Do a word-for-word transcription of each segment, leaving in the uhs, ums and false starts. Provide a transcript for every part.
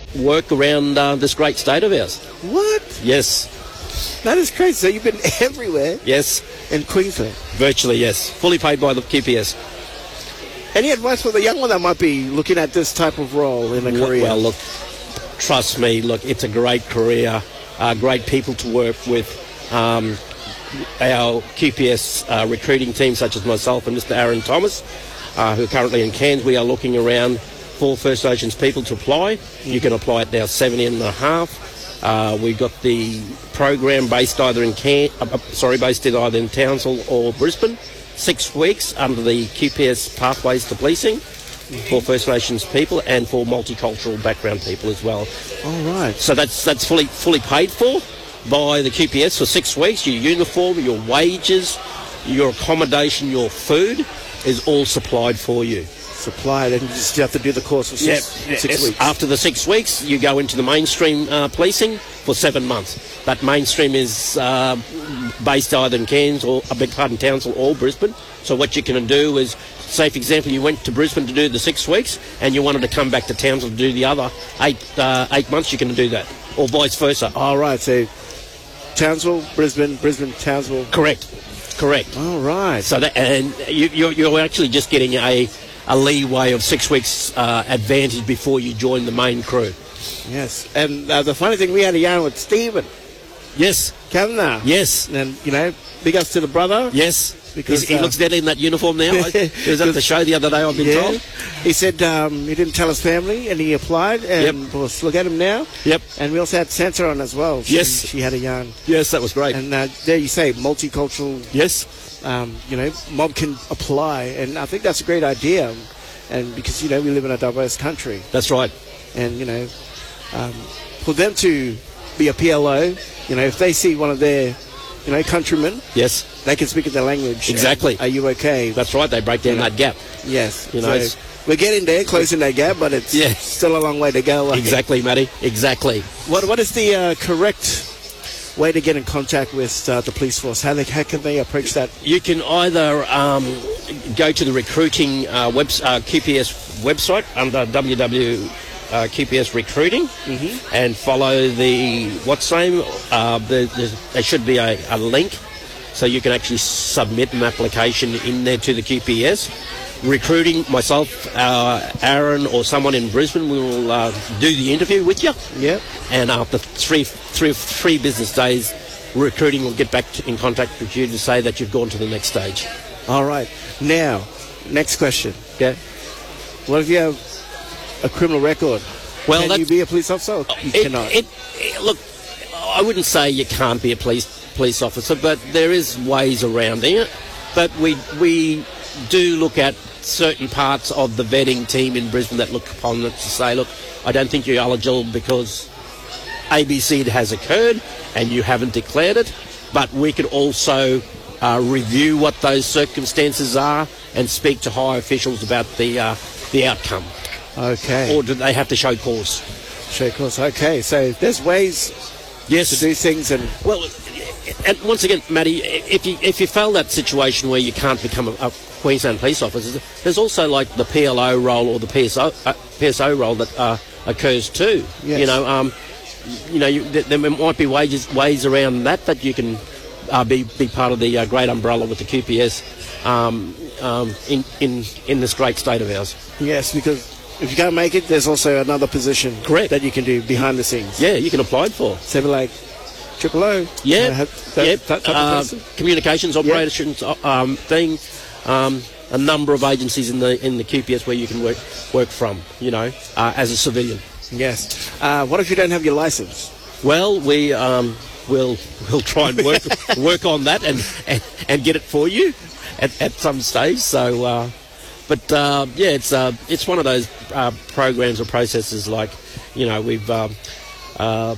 work around uh, this great state of ours. What? Yes. That is crazy. So you've been everywhere Yes. in Queensland. Virtually, yes. Fully paid by the Q P S. Any advice for the young one that might be looking at this type of role in a career? Well, look, trust me, look, it's a great career, uh, great people to work with. Um, our Q P S uh, recruiting team, such as myself and Mister Aaron Thomas, uh, who are currently in Cairns, we are looking around for First Nations people to apply. You can apply at now seventy and a half. Uh, we've got the program based either in Cairns, uh, sorry, based in either in Townsville or Brisbane. Six weeks under the Q P S Pathways to Policing for First Nations people and for multicultural background people as well. All right. So that's that's fully fully paid for by the Q P S for six weeks. Your uniform, your wages, your accommodation, your food is all supplied for you. Supplied, and you just have to do the course for six, Yep. six Yes. weeks. After the six weeks, you go into the mainstream uh, policing for seven months. That mainstream is uh, based either in Cairns or, I beg pardon, Townsville or Brisbane. So what you can do is, say for example, you went to Brisbane to do the six weeks and you wanted to come back to Townsville to do the other eight uh, eight months, you can do that, or vice versa. All right. So Townsville, Brisbane, Brisbane, Townsville. Correct. Correct. All right. So that, and you, you're, you're actually just getting a, a leeway of six weeks uh, advantage before you join the main crew. Yes. And uh, the funny thing, we had a yarn with Stephen Yes. Kavanagh. Yes. And, you know, big ups to the brother. Yes. Because, He's, he uh, looks dead in that uniform now. I- He was at the show the other day, I've been Yeah. told. He said um, he didn't tell his family and he applied. And Yep. well, look at him now. Yep. And we also had Sansa on as well. She, Yes. She had a yarn. Yes, that was great. And uh, there you say, multicultural, yes. um, you know, mob can apply. And I think that's a great idea. And because, you know, we live in a diverse country. That's right. And, you know, um, for them to be a P L O, you know, if they see one of their, you know, countrymen, Yes. they can speak in their language. Exactly. Are you okay? That's right. They break down You know. that gap. Yes. You know, So it's- we're getting there, closing that gap, but it's Yeah. still a long way to go. Exactly, Matty. Exactly. What What is the uh, correct way to get in contact with uh, the police force? How, they, how can they approach that? You can either um, go to the recruiting uh, web, uh, Q P S website under w w w dot q p s recruiting Mm-hmm. and follow the what's name. Uh, there, there's- there should be a, a link so you can actually submit an application in there to the Q P S. Recruiting, myself, uh, Aaron, or someone in Brisbane will uh, do the interview with you. Yep. And after three, three, three business days, recruiting will get back to, in contact with you to say that you've gone to the next stage. All right. Now, next question. Okay. What if you have a criminal record? Well, can that- you be a police officer? Or you It, cannot. it, it- look, I wouldn't say you can't be a police police officer, but there is ways around it. But we we do look at certain parts of the vetting team in Brisbane that look upon it to say, look, I don't think you're eligible because A B C has occurred and you haven't declared it. But we could also uh, review what those circumstances are and speak to high officials about the uh, the outcome. okay. Or do they have to show cause? Sure, of course. Okay. So there's ways Yes. to do things, and Well, and once again, Matty, if you if you fail that situation where you can't become a, a Queensland police officer, there's also like the P L O role or the P S O uh, P S O role that uh, occurs too. Yes. You know, um, you know, you, th- there might be ways ways around that that you can uh, be be part of the uh, great umbrella with the Q P S um, um, in in in this great state of ours. yes, because if you can't make it, there's also another position Correct. that you can do behind the scenes. Yeah, you can apply for. So like Triple O. Yeah, uh, have that, yeah. that type of uh, person. communications operations uh, um, thing. Um, a number of agencies in the in the Q P S where you can work work from. You know, uh, as a civilian. Yes. Uh, what if you don't have your license? Well, we um, will we'll try and work work on that and, and, and get it for you at, at some stage. So, uh, but uh, yeah, it's uh, it's one of those uh, programs or processes like you know we've. Um, uh,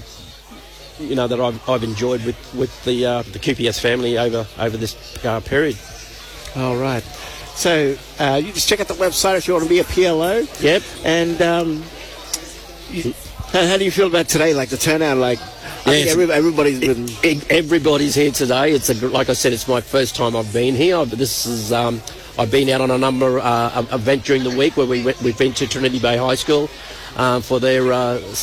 you know that I've, I've enjoyed with with the uh, the Q P S family over over this uh, period. All right. So uh, you just check out the website if you want to be a P L O. Yep. And um, you, how, how do you feel about today? Like the turnout? Like I think Yes. every, everybody's been. E- Everybody's here today. It's a, gr- like I said, it's my first time I've been here. I've- This is um, I've been out on a number uh, of event during the week where we went, we've been to Trinity Bay High School uh, for their uh,